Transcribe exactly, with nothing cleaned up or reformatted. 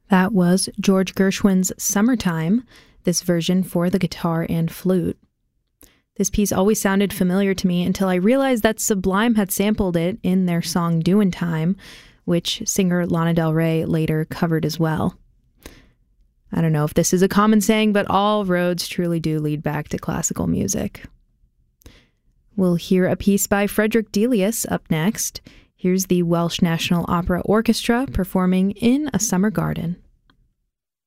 That was George Gershwin's Summertime, this version for the guitar and flute. This piece always sounded familiar to me until I realized that Sublime had sampled it in their song Doin' Time, which singer Lana Del Rey later covered as well. I don't know if this is a common saying, but all roads truly do lead back to classical music. We'll hear a piece by Frederick Delius up next. Here's the Welsh National Opera Orchestra performing In a Summer Garden.